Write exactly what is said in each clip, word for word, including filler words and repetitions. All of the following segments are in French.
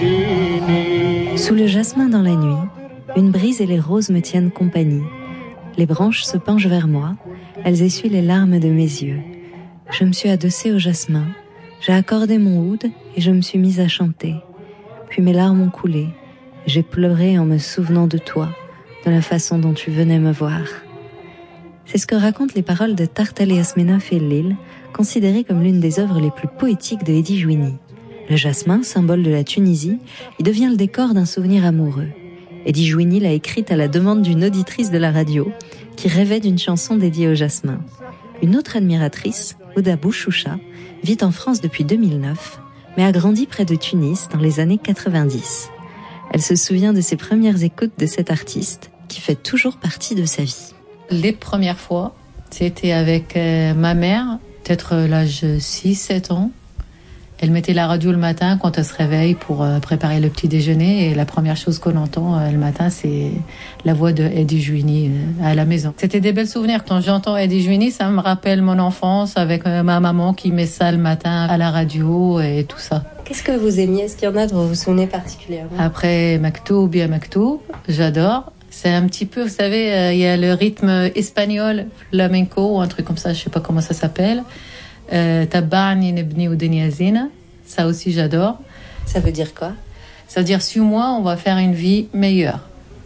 Sous le jasmin dans la nuit, une brise et les roses me tiennent compagnie. Les branches se penchent vers moi, elles essuient les larmes de mes yeux. Je me suis adossée au jasmin, j'ai accordé mon oud et je me suis mise à chanter. Puis mes larmes ont coulé, j'ai pleuré en me souvenant de toi, de la façon dont tu venais me voir. C'est ce que racontent les paroles de Tartali Yasmina Fellil, considérée comme l'une des œuvres les plus poétiques de Hedi Jouini. Le jasmin, symbole de la Tunisie, y devient le décor d'un souvenir amoureux. Hedi Jouini l'a écrite à la demande d'une auditrice de la radio qui rêvait d'une chanson dédiée au jasmin. Une autre admiratrice, Ouda Bouchoucha, vit en France depuis deux mille neuf, mais a grandi près de Tunis dans les années quatre-vingt-dix. Elle se souvient de ses premières écoutes de cet artiste qui fait toujours partie de sa vie. Les premières fois, c'était avec euh, ma mère, peut-être l'âge six sept ans. Elle mettait la radio le matin quand elle se réveille pour euh, préparer le petit déjeuner. Et la première chose qu'on entend euh, le matin, c'est la voix de Hedi Jouini euh, à la maison. C'était des belles souvenirs. Quand j'entends Hedi Jouini, ça me rappelle mon enfance avec euh, ma maman qui met ça le matin à la radio et tout ça. Qu'est-ce que vous aimiez? Est-ce qu'il y en a dont vous vous souvenez particulièrement? Après Maktoub, bien Maktoub, j'adore. C'est un petit peu, vous savez, il euh, y a le rythme espagnol, flamenco, ou un truc comme ça, je sais pas comment ça s'appelle. Tabani nebni ou deniazina, ça aussi j'adore. Ça veut dire quoi? Ça veut dire suis-moi, on va faire une vie meilleure.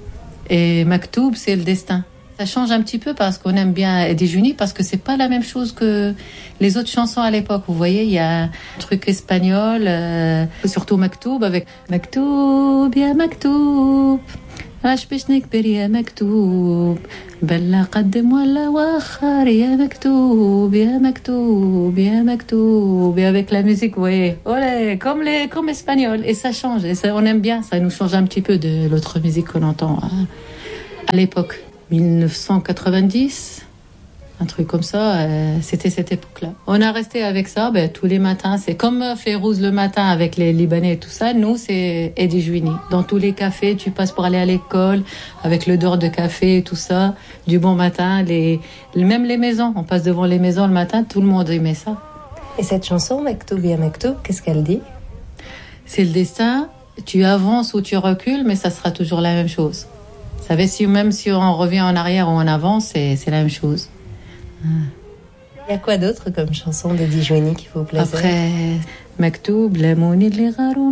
Et Maktoub, c'est le destin. Ça change un petit peu parce qu'on aime bien Hedi Jouini, parce que c'est pas la même chose que les autres chansons à l'époque. Vous voyez, il y a un truc espagnol, euh, surtout Maktoub avec Maktoub, ya Maktoub. عاش باش نكبر يا مكتوب بلا قدم ولا واخر يا مكتوب يا مكتوب يا مكتوب et avec la musique, vous voyez, olé, comme les comme espagnol, et ça change et ça, on aime bien, ça nous change un petit peu de l'autre musique qu'on entend hein, à l'époque dix-neuf cent quatre-vingt-dix, un truc comme ça, euh, c'était cette époque-là. On a resté avec ça, ben, tous les matins. C'est comme Férouz le matin avec les Libanais et tout ça. Nous, c'est Hedi Jouini. Dans tous les cafés, tu passes pour aller à l'école avec l'odeur de café et tout ça. Du bon matin, les, même les maisons. On passe devant les maisons le matin, tout le monde aimait ça. Et cette chanson, Maktoub ya Maktoub, qu'est-ce qu'elle dit? C'est le destin. Tu avances ou tu recules, mais ça sera toujours la même chose. Vous savez, si, même si on revient en arrière ou en avant, c'est, c'est la même chose. Il y a quoi d'autre comme chanson d'Hedi Jouini qui vous plaisait? Après مكتوب لموني اللي غاروا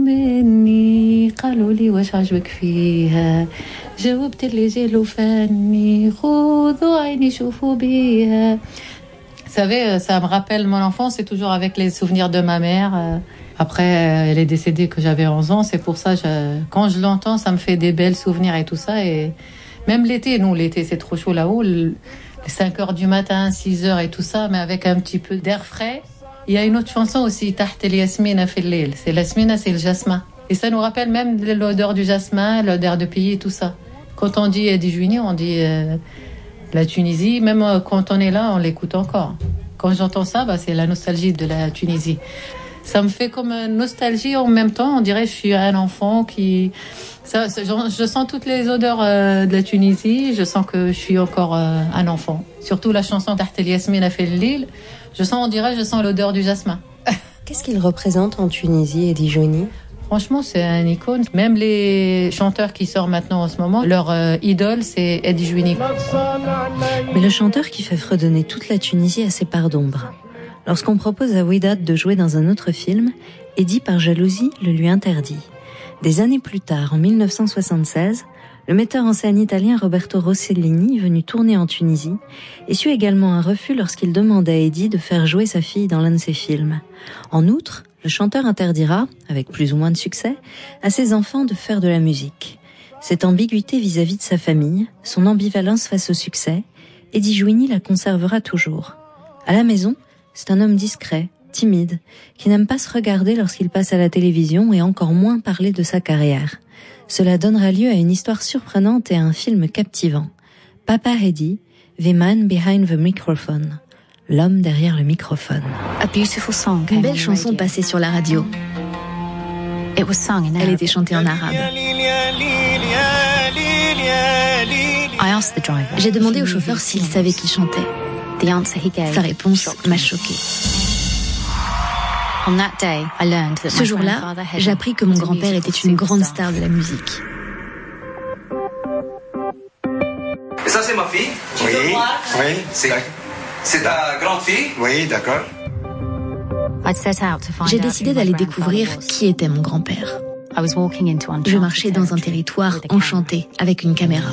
مني قالوا لي واش عجبك فيها جاوبت اللي جالو فاني خذوا عيني شوفوا بيها. Vous savez, ça me rappelle mon enfance, c'est toujours avec les souvenirs de ma mère. Après, elle est décédée que j'avais onze ans, c'est pour ça, je, quand je l'entends, ça me fait des belles souvenirs et tout ça. Et même l'été, nous, l'été, c'est trop chaud là-haut. Le, cinq heures du matin, six heures et tout ça, mais avec un petit peu d'air frais. Il y a une autre chanson aussi, Tartali Yasmina Fellil. C'est l'Yasmina, c'est le jasmin. Et ça nous rappelle même l'odeur du jasmin, l'odeur de pays et tout ça. Quand on dit Hedi Jouini, on dit euh, la Tunisie. Même euh, quand on est là, on l'écoute encore. Quand j'entends ça, bah, c'est la nostalgie de la Tunisie. Ça me fait comme une nostalgie en même temps. On dirait que je suis un enfant qui... Ça, ça, je, je sens toutes les odeurs euh, de la Tunisie. Je sens que je suis encore euh, un enfant. Surtout la chanson Tartali Yasmina Fellil. Je sens, on dirait, je sens l'odeur du jasmin. Qu'est-ce qu'il représente en Tunisie, Hedi Jouini? Franchement, c'est un icône. Même les chanteurs qui sortent maintenant en ce moment, leur euh, idole, c'est Hedi Jouini. Mais le chanteur qui fait fredonner toute la Tunisie a ses parts d'ombre. Lorsqu'on propose à Ouidad de jouer dans un autre film, Hedi, par jalousie, le lui interdit. Des années plus tard, en dix-neuf cent soixante-seize, le metteur en scène italien Roberto Rossellini, venu tourner en Tunisie, essuie également un refus lorsqu'il demande à Hedi de faire jouer sa fille dans l'un de ses films. En outre, le chanteur interdira, avec plus ou moins de succès, à ses enfants de faire de la musique. Cette ambiguïté vis-à-vis de sa famille, son ambivalence face au succès, Hedi Jouini la conservera toujours. À la maison, c'est un homme discret, timide, qui n'aime pas se regarder lorsqu'il passe à la télévision et encore moins parler de sa carrière. Cela donnera lieu à une histoire surprenante et à un film captivant. Papa Hedi, The Man Behind the Microphone, l'homme derrière le microphone. Une belle chanson passée sur la radio. Elle était chantée en arabe. J'ai demandé au chauffeur s'il savait qui chantait. Sa réponse m'a choquée. Ce jour-là, j'ai appris que mon grand-père était une grande star de la musique. Et ça, c'est ma fille. Oui, oui. C'est, c'est ta grande fille. Oui, d'accord. J'ai décidé d'aller découvrir qui était mon grand-père. Je marchais dans un territoire enchanté avec une caméra.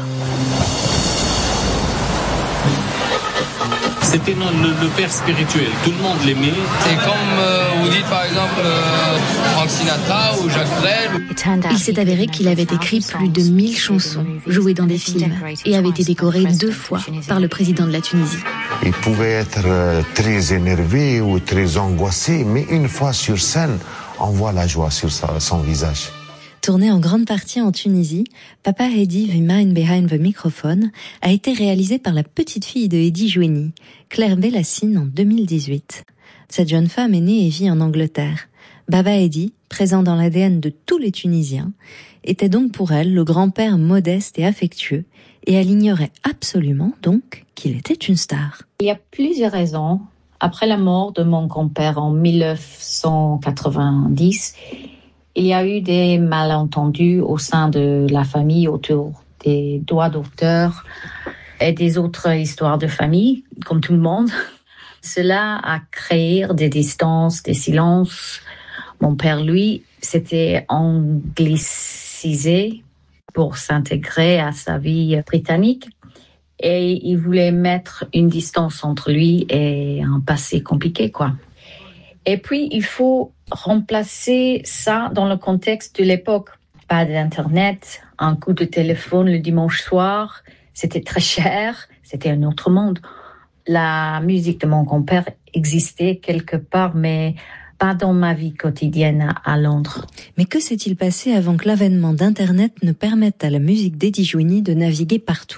C'était le, le père spirituel, tout le monde l'aimait. C'est comme euh, vous dites par exemple euh, Frank Sinatra ou Jacques Brel. Il s'est avéré qu'il avait écrit plus de mille chansons, jouées dans des films, et avait été décoré deux fois par le président de la Tunisie. Il pouvait être euh, très énervé ou très angoissé, mais une fois sur scène, on voit la joie sur sa, son visage. Tourné en grande partie en Tunisie, Papa Heidi The Man Behind the Microphone a été réalisé par la petite fille de Heidi Joueni, Claire Bellassine, en deux mille dix-huit. Cette jeune femme est née et vit en Angleterre. Baba Heidi, présent dans l'A D N de tous les Tunisiens, était donc pour elle le grand-père modeste et affectueux, et elle ignorait absolument donc qu'il était une star. Il y a plusieurs raisons. Après la mort de mon grand-père en mille neuf cent quatre-vingt-dix, il y a eu des malentendus au sein de la famille autour des droits d'auteur et des autres histoires de famille, comme tout le monde. Cela a créé des distances, des silences. Mon père, lui, s'était anglicisé pour s'intégrer à sa vie britannique et il voulait mettre une distance entre lui et un passé compliqué, quoi. Et puis, il faut remplacer ça dans le contexte de l'époque. Pas d'Internet, un coup de téléphone le dimanche soir, c'était très cher, c'était un autre monde. La musique de mon grand-père existait quelque part, mais pas dans ma vie quotidienne à Londres. Mais que s'est-il passé avant que l'avènement d'Internet ne permette à la musique d'Heidi Joueni de naviguer partout ?